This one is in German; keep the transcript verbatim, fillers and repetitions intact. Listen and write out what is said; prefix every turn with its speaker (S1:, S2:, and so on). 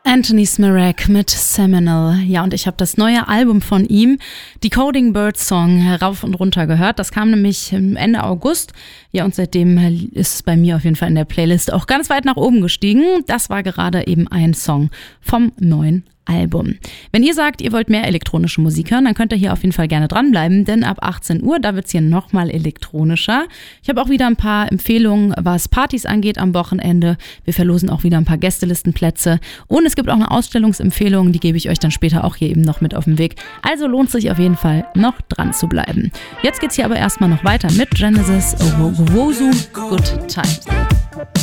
S1: Anthony Smirek mit Seminole. Ja, und ich habe das neue Album von ihm, Decoding Bird Song, rauf und runter gehört. Das kam nämlich Ende August. Ja, und seitdem ist es bei mir auf jeden Fall in der Playlist auch ganz weit nach oben gestiegen. Das war gerade eben ein Song vom neuen Album. Wenn ihr sagt, ihr wollt mehr elektronische Musik hören, dann könnt ihr hier auf jeden Fall gerne dranbleiben, denn ab achtzehn Uhr, da wird es hier nochmal elektronischer. Ich habe auch wieder ein paar Empfehlungen, was Partys angeht am Wochenende. Wir verlosen auch wieder ein paar Gästelistenplätze und es gibt auch eine Ausstellungsempfehlung, die gebe ich euch dann später auch hier eben noch mit auf den Weg. Also lohnt sich auf jeden Fall noch dran zu bleiben. Jetzt geht's hier aber erstmal noch weiter mit Genesis Owusu, Good Times.